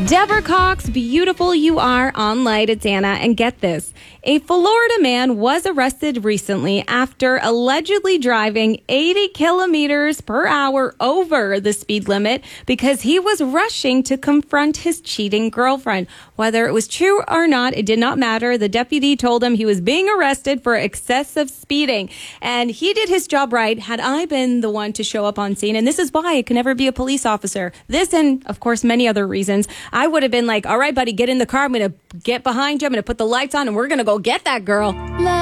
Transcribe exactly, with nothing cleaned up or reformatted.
Deborah Cox, beautiful you are on Light. It's Anna. And get this. A Florida man was arrested recently after allegedly driving eighty kilometers per hour over the speed limit because he was rushing to confront his cheating girlfriend. Whether it was true or not, it did not matter. The deputy told him he was being arrested for excessive speeding. And he did his job right. Had I been the one to show up on scene, and this is why I can never be a police officer. This and, of course, many other reasons. I would have been like, all right, buddy, get in the car. I'm going to get behind you. I'm going to put the lights on and we're going to go get that girl.